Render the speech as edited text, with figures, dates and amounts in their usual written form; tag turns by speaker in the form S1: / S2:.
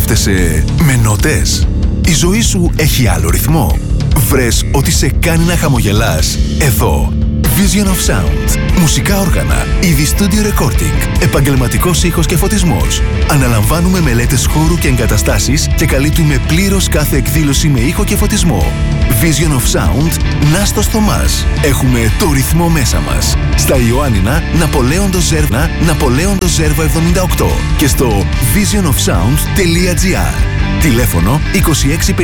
S1: σκέφτεσαι με νότες? Η ζωή σου έχει άλλο ρυθμό? Βρες ότι σε κάνει να χαμογελάς? Εδώ. Vision of Sound. Μουσικά όργανα, είδη studio recording, επαγγελματικός ήχος και φωτισμός. Αναλαμβάνουμε μελέτες χώρου και εγκαταστάσεις και καλύπτουμε πλήρως κάθε εκδήλωση με ήχο και φωτισμό. Vision of Sound, Νάστος Θωμάς. Έχουμε το ρυθμό μέσα μας. Στα Ιωάννινα, Ναπολέοντος Ζέρβα 78 και στο visionofsound.gr. Τηλέφωνο 26